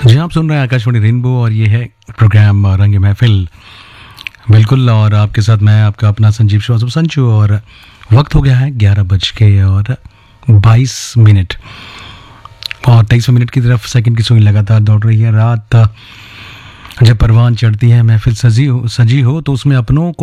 जी, आप सुन रहे हैं आकाशवाणी रेनबो और ये है प्रोग्राम रंग महफिल। बिल्कुल, और आपके साथ मैं आपका अपना संजीव श्रीवास्तव संचू, और वक्त हो गया है 11:22 और 23 मिनट की तरफ सेकंड की सुई लगातार दौड़ रही है। रात जब परवान चढ़ती है, महफिल सजी हो तो उसमें अपनों को